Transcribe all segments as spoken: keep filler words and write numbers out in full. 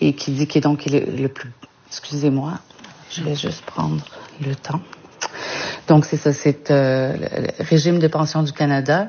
et qui dit qu'il est donc le, le plus... Excusez-moi, je vais juste prendre le temps. Donc, c'est ça, c'est euh, le régime de pension du Canada.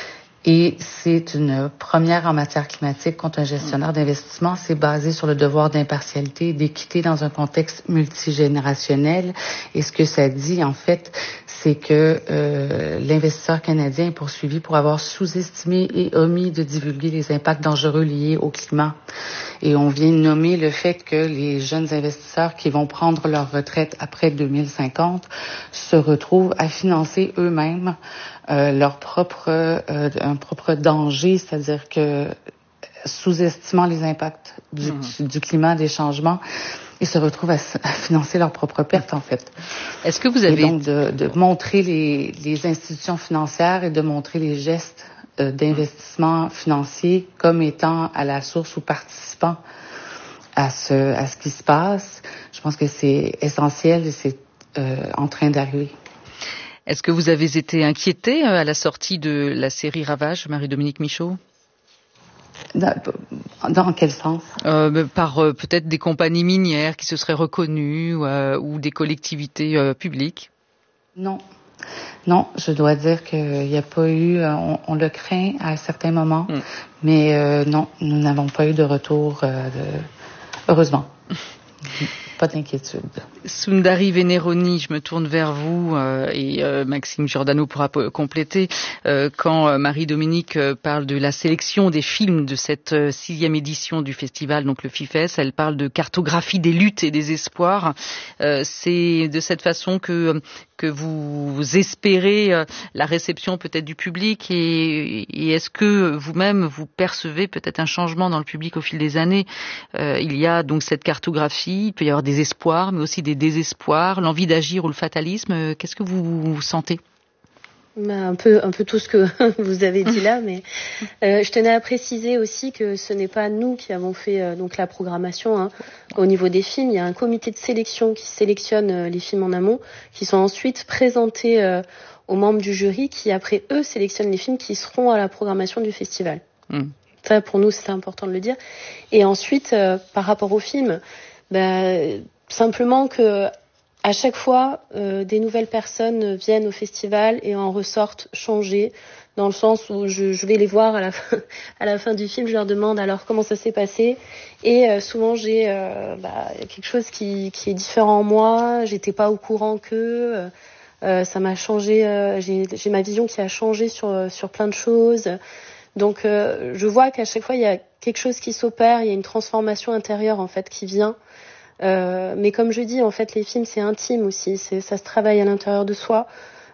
Et c'est une première en matière climatique contre un gestionnaire d'investissement. C'est basé sur le devoir d'impartialité et d'équité dans un contexte multigénérationnel. Et ce que ça dit, en fait, c'est que euh, l'investisseur canadien est poursuivi pour avoir sous-estimé et omis de divulguer les impacts dangereux liés au climat. Et on vient de nommer le fait que les jeunes investisseurs qui vont prendre leur retraite après deux mille cinquante se retrouvent à financer eux-mêmes euh, leur propre euh, un propre danger, c'est-à-dire que sous-estimant les impacts du, mmh. du climat, des changements, ils se retrouvent à, à financer leurs propres pertes, en fait. Est-ce que vous avez... Et donc, de, de montrer les, les institutions financières et de montrer les gestes euh, d'investissement financier comme étant à la source ou participant à ce, à ce qui se passe, je pense que c'est essentiel et c'est euh, en train d'arriver. Est-ce que vous avez été inquiétée à la sortie de la série Ravage, Marie-Dominique Michaud? Dans, dans quel sens? euh, Par euh, peut-être des compagnies minières qui se seraient reconnues euh, ou des collectivités euh, publiques? Non. Non, je dois dire qu'il n'y a pas eu... On, on le craint à certains moments, mm. mais euh, non, nous n'avons pas eu de retour, euh, de... heureusement. Pas d'inquiétude. Sundari Veneroni, je me tourne vers vous euh, et euh, Maxime Giordano pourra p- compléter. Euh, quand euh, Marie-Dominique euh, parle de la sélection des films de cette euh, sixième édition du festival, donc le FIFES, elle parle de cartographie des luttes et des espoirs. Euh, c'est de cette façon que que vous espérez euh, la réception peut-être du public et, et est-ce que vous-même vous percevez peut-être un changement dans le public au fil des années? euh, Il y a donc cette cartographie, il peut y avoir des espoirs, mais aussi des désespoirs, l'envie d'agir ou le fatalisme. Qu'est-ce que vous, vous sentez? Un peu, un peu tout ce que vous avez dit là, mais euh, je tenais à préciser aussi que ce n'est pas nous qui avons fait euh, donc la programmation. Hein. Au niveau des films, il y a un comité de sélection qui sélectionne euh, les films en amont, qui sont ensuite présentés euh, aux membres du jury, qui après eux sélectionnent les films qui seront à la programmation du festival. Mm. Ça, pour nous, c'est important de le dire. Et ensuite, euh, par rapport aux films, ben, simplement que à chaque fois, euh, des nouvelles personnes viennent au festival et en ressortent changées, dans le sens où je, je vais les voir à la fin, à la fin du film, je leur demande alors comment ça s'est passé, et euh, souvent j'ai euh, bah, quelque chose qui, qui est différent en moi, j'étais pas au courant que euh, ça m'a changé, euh, j'ai, j'ai ma vision qui a changé sur sur plein de choses. Donc euh, je vois qu'à chaque fois il y a quelque chose qui s'opère, il y a une transformation intérieure en fait qui vient. Euh, mais comme je dis, en fait, les films, c'est intime aussi. C'est, ça se travaille à l'intérieur de soi.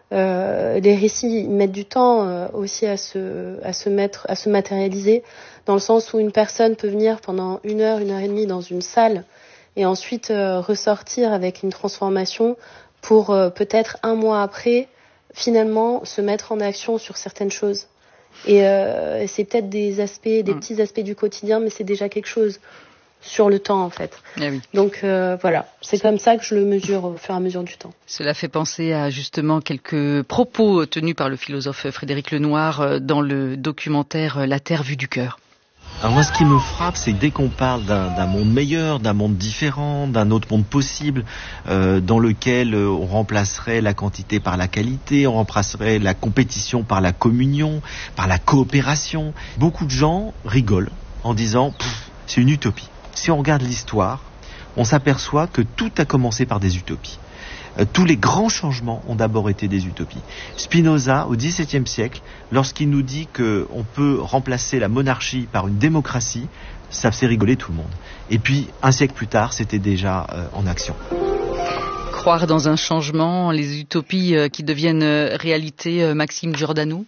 Euh, les récits ils mettent du temps euh, aussi à se, à se mettre, à se matérialiser, dans le sens où une personne peut venir pendant une heure, une heure et demie dans une salle et ensuite euh, ressortir avec une transformation pour euh, peut-être un mois après, finalement, se mettre en action sur certaines choses. Et euh, c'est peut-être des aspects, des mmh. petits aspects du quotidien, mais c'est déjà quelque chose. Sur le temps en fait. Ah oui. Donc euh, voilà, c'est comme ça que je le mesure au fur et à mesure du temps. Cela fait penser à justement quelques propos tenus par le philosophe Frédéric Lenoir dans le documentaire La Terre vue du cœur. Alors moi, ce qui me frappe, c'est que dès qu'on parle d'un, d'un monde meilleur, d'un monde différent, d'un autre monde possible, euh, dans lequel euh, on remplacerait la quantité par la qualité, on remplacerait la compétition par la communion, par la coopération, beaucoup de gens rigolent en disant « c'est une utopie ». Si on regarde l'histoire, on s'aperçoit que tout a commencé par des utopies. Euh, tous les grands changements ont d'abord été des utopies. Spinoza, au dix-septième siècle, lorsqu'il nous dit qu'on peut remplacer la monarchie par une démocratie, ça fait rigoler tout le monde. Et puis, un siècle plus tard, c'était déjà euh, en action. Croire dans un changement, les utopies euh, qui deviennent euh, réalité, euh, Maxime Giordano?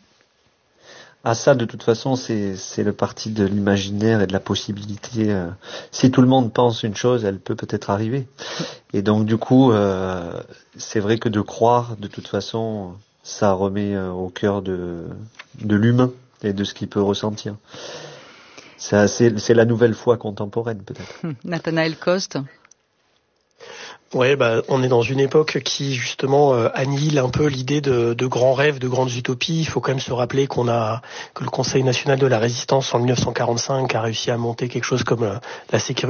Ah ça, de toute façon, c'est c'est le parti de l'imaginaire et de la possibilité. Euh, si tout le monde pense une chose, elle peut peut-être arriver. Et donc, du coup, euh, c'est vrai que de croire, de toute façon, ça remet euh, au cœur de de l'humain et de ce qu'il peut ressentir. C'est, c'est, c'est la nouvelle foi contemporaine, peut-être. Nathanaël Coste. Ouais, bah, on est dans une époque qui justement euh, annihile un peu l'idée de, de grands rêves, de grandes utopies. Il faut quand même se rappeler qu'on a que le Conseil national de la résistance en mille neuf cent quarante-cinq a réussi à monter quelque chose comme euh, la sécurité